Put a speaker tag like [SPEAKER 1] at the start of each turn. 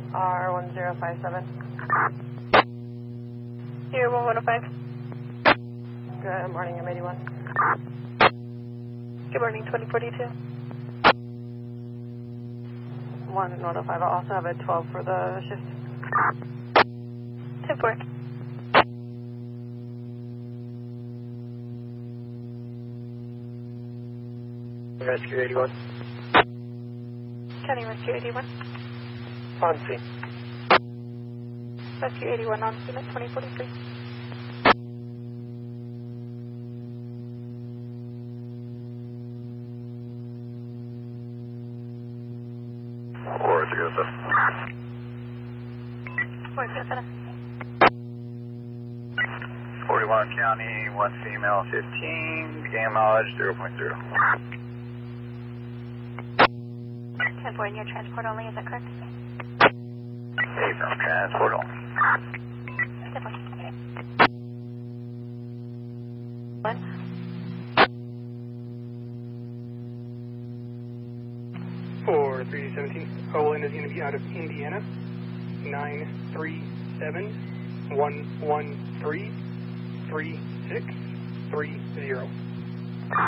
[SPEAKER 1] R1057.
[SPEAKER 2] Here, 1105.
[SPEAKER 1] Good morning, M81.
[SPEAKER 2] Good morning, 2042.
[SPEAKER 1] 105. I'll also have a 12 for the shift.
[SPEAKER 2] 10-4.
[SPEAKER 3] Rescue 81.
[SPEAKER 2] County Rescue 81.
[SPEAKER 3] On scene.
[SPEAKER 2] Rescue 81 on scene at 2043.
[SPEAKER 4] Or to go
[SPEAKER 2] 407.
[SPEAKER 4] 41 County, 1 female, 15, began mileage 0.0.
[SPEAKER 2] 10-4, and your transport only, is that correct?
[SPEAKER 4] From transport only.
[SPEAKER 2] 10-4. 1.
[SPEAKER 3] For 317, Olin is going to be out of Indiana. 937-113-3630.